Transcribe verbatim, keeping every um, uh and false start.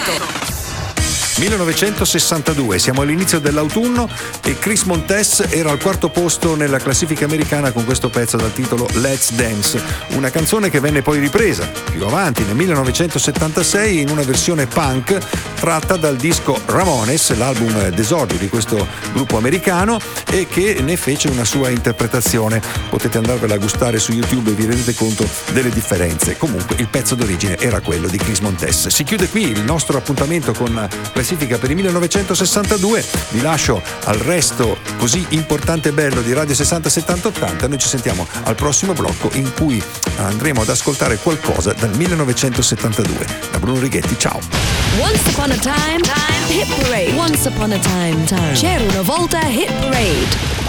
millenovecentosessantadue, siamo all'inizio dell'autunno e Chris Montez era al quarto posto nella classifica americana con questo pezzo dal titolo Let's Dance, una canzone che venne poi ripresa più avanti nel millenovecentosettantasei in una versione punk tratta dal disco Ramones, l'album d'esordio di questo gruppo americano, e che ne fece una sua interpretazione. Potete andarvela a gustare su YouTube e vi rendete conto delle differenze. Comunque il pezzo d'origine era quello di Chris Montez. Si chiude qui il nostro appuntamento con la classifica per il millenovecentosessantadue. Vi lascio al resto così importante e bello di Radio sessanta settanta ottanta. Noi ci sentiamo al prossimo blocco in cui andremo ad ascoltare qualcosa dal millenovecentosettantadue. Da Bruno Righetti, ciao. Once upon a time, time, hit parade. Once upon a time, time. C'era una volta hit parade.